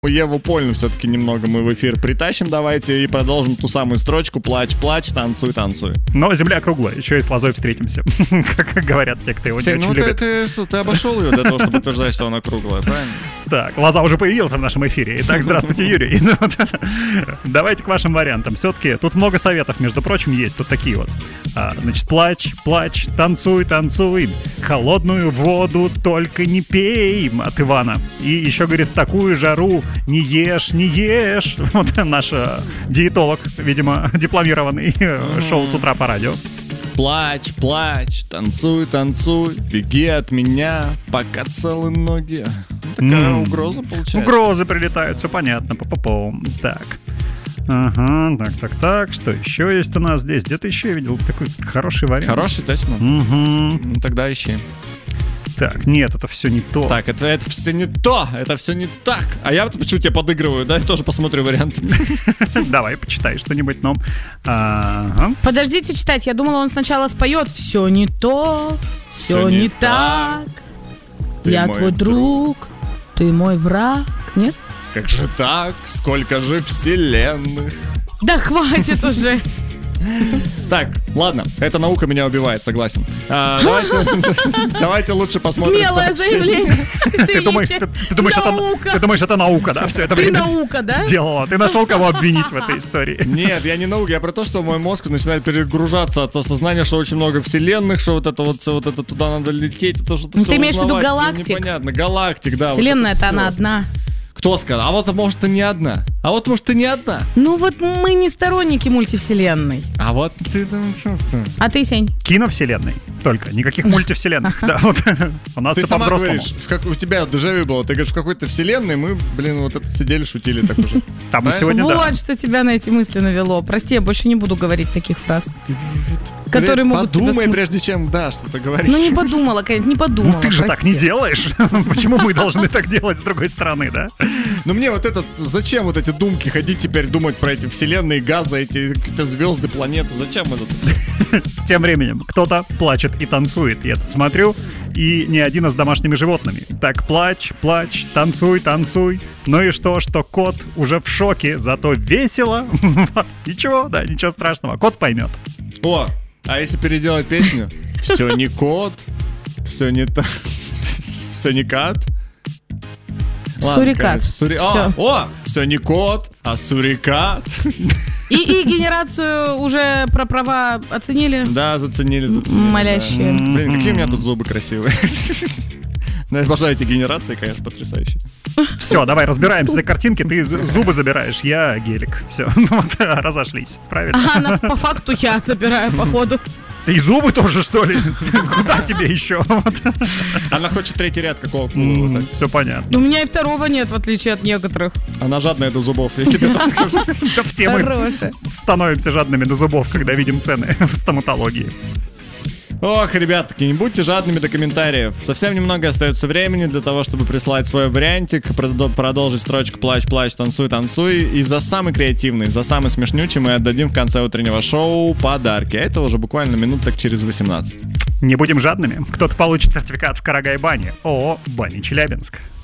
Еву Польну все-таки немного мы в эфир притащим, давайте, и продолжим ту самую строчку «Плачь, плачь, танцуй, танцуй». Но земля круглая, еще и с лозой встретимся, как говорят те, кто его не очень любит. Ты обошел ее для того, чтобы утверждать, что она круглая, правильно? Так, лоза уже появился в нашем эфире. Итак, здравствуйте, Юрий. Давайте к вашим вариантам. Все-таки тут много советов, между прочим, есть. Тут такие вот. Значит, плачь, плачь, танцуй, танцуй. Холодную воду только не пей, от Ивана. И еще, говорит, в такую жару не ешь, не ешь. Вот наш диетолог, видимо, дипломированный, шоу с утра по радио. Плачь, плачь, танцуй, танцуй, беги от меня, пока целы ноги. Такая угроза получается. Угрозы прилетают, все понятно, по-по-пом. Так. Ага, так, что еще есть у нас здесь? Где-то еще я видел такой хороший вариант. Хороший, точно? Угу. Ну тогда ищи. Так, нет, это все не то. Так, это все не то, это все не так. А я почему тебе подыгрываю, да? Я тоже посмотрю вариант. Давай, почитай что-нибудь, но... Ага. Подождите читать, я думала, он сначала споет «Все не то, все не так, я твой друг, ты мой враг». Нет? Как же так? Сколько же вселенных? Да хватит уже. Так, ладно, эта наука меня убивает, согласен. Давайте лучше посмотрим. Смелое заявление. Ты думаешь, это наука, да? Все это Ты время наука, да? делала. Ты нашел, кого обвинить в этой истории. Нет, я не наука, я про то, что мой мозг начинает перегружаться от осознания, что очень много вселенных, что вот это туда надо лететь, это что-то все Ты имеешь в виду узнавать, галактик? непонятно, галактик, да. Вселенная-то она одна. Кто сказал? А вот может и не одна. А вот может и не одна. Ну вот мы не сторонники мультивселенной. А вот ты там что-то. А ты, Сень? Киновселенной. Только, никаких мультивселенных. Да, вот у нас Ты все сама по-взрослому. говоришь, у тебя дежавю было, ты говоришь, в какой-то вселенной мы, вот это сидели, шутили так уже. Там мы сегодня, да. Вот что тебя на эти мысли навело. Прости, я больше не буду говорить таких фраз, которые могут тебя Подумай, прежде чем, да, что-то говоришь. Ну не подумала, конечно, не подумала. Ну ты же так не прости. делаешь. Почему мы должны так делать с другой стороны, да? Ну мне вот этот, зачем вот эти думки ходить теперь думать про эти вселенные, газы, эти какие-то звезды, планеты, зачем это? Тем временем кто-то плачет и танцует. Я тут смотрю, и не один, а с домашними животными. Так, плачь, плачь, танцуй, танцуй. Ну и что кот уже в шоке, зато весело. Ничего, да, ничего страшного. Кот поймет. О, а если переделать песню? Все не кот, все не так, все не кат. Сурикат. Все не кот, а сурикат. И генерацию уже про права оценили? Да, заценили. Молящие. Да. Блин, какие у меня тут зубы красивые. Я обожаю эти генерации, конечно, потрясающие. Все, давай разбираемся на картинке. Ты зубы забираешь, я гелик. Все, вот, разошлись. Правильно? Ага, по факту я забираю, походу. Ты и зубы тоже, что ли? Куда тебе еще? Она хочет третий ряд какого-то. Все понятно. У меня и второго нет, в отличие от некоторых. Она жадная до зубов, я тебе так скажу. Да все мы становимся жадными до зубов, когда видим цены в стоматологии. Ох, ребятки, не будьте жадными до комментариев. Совсем немного остается времени для того, чтобы прислать свой вариантик, продолжить строчку «Плачь, плачь, танцуй, танцуй». И за самый креативный, за самый смешнючий мы отдадим в конце утреннего шоу подарки. А это уже буквально минут так через 18. Не будем жадными. Кто-то получит сертификат в Карагай-бане. ООО «Бани Челябинск».